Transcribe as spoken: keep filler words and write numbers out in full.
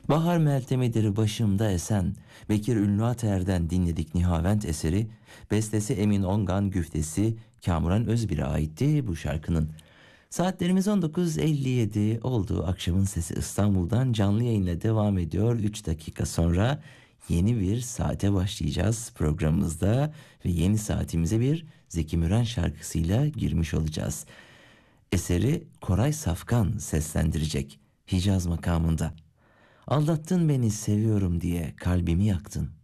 Bahar meltemidir başımda esen. Bekir Ünlü Ater'den dinledik Nihavent eseri. Bestesi Emin Ongan, güftesi Kamuran Özbir'e aitti bu şarkının. Saatlerimiz on dokuz elli yedi oldu. Akşamın Sesi İstanbul'dan canlı yayınla devam ediyor. üç dakika sonra yeni bir saate başlayacağız programımızda ve yeni saatimize bir Zeki Müren şarkısıyla girmiş olacağız. Eseri Koray Safkan seslendirecek Hicaz makamında. Aldattın beni seviyorum diye kalbimi yaktın.